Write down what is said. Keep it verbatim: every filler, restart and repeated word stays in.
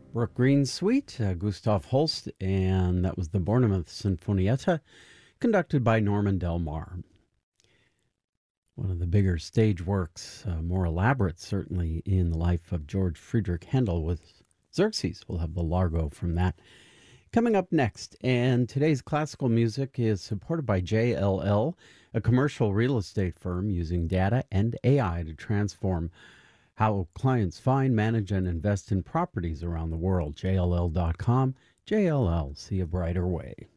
Brooke Green Suite, uh, Gustav Holst, and that was the Bournemouth Sinfonietta, conducted by Norman Del Mar. One of the bigger stage works, uh, more elaborate certainly in the life of George Friedrich Handel with Xerxes. We'll have the Largo from that coming up next. And today's classical music is supported by J L L, a commercial real estate firm using data and A I to transform how clients find, manage, and invest in properties around the world. J L L dot com. J L L, see a brighter way.